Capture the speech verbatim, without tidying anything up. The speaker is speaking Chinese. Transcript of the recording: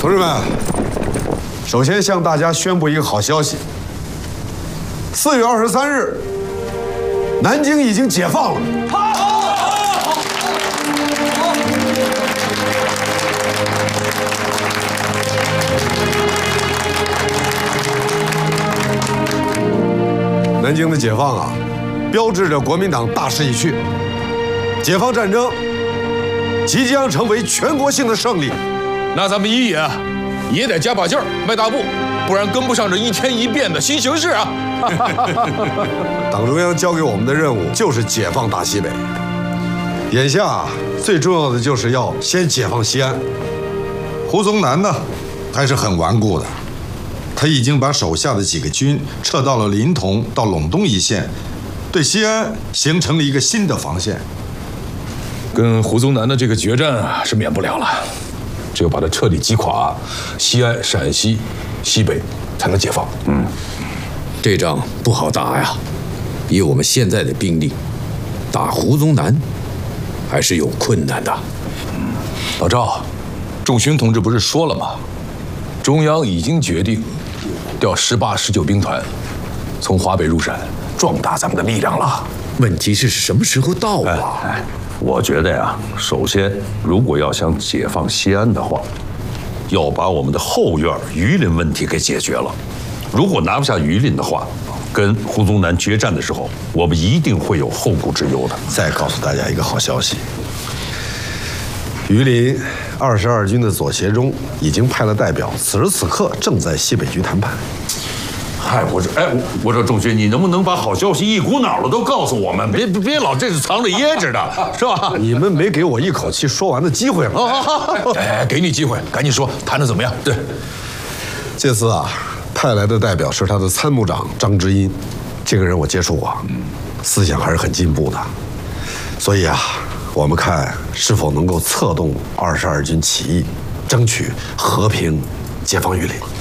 同志们，首先向大家宣布一个好消息：四月二十三日，南京已经解放了。南京的解放啊，标志着国民党大势已去，解放战争即将成为全国性的胜利。 那咱们一野也得加把劲儿，迈大步，不然跟不上这一天一变的新形势啊！ 党中央交给我们的任务就是解放大西北，眼下最重要的就是要先解放西安。 胡宗南呢，还是很顽固的，他已经把手下的几个军撤到了临潼到陇东一线，对西安形成了一个新的防线。 跟胡宗南的这个决战啊，是免不了了。只有把他彻底击垮，西安、陕西、西北才能解放。 嗯，这仗不好打呀，以我们现在的兵力，打胡宗南还是有困难的。 老赵，仲勋同志不是说了吗？中央已经决定调十八、十九兵团从华北入陕，壮大咱们的力量了。 问题是什么时候到啊？ 哎哎我觉得呀，首先，如果要想解放西安的话，要把我们的后院榆林问题给解决了。如果拿不下榆林的话，跟胡宗南决战的时候，我们一定会有后顾之忧的。 再告诉大家一个好消息，榆林二十二军的左协中已经派了代表，此时此刻正在西北局谈判。 嗨，我说，哎，我说仲勋，你能不能把好消息一股脑的都告诉我们？别别老这是藏着掖着的，是吧？ 你们没给我一口气说完的机会吗？ 哎，给你机会，赶紧说，谈的怎么样？对， 这次啊，派来的代表是他的参谋长张之胤，这个人我接触过，思想还是很进步的，所以啊，我们看是否能够策动二十二军起义，争取和平解放榆林。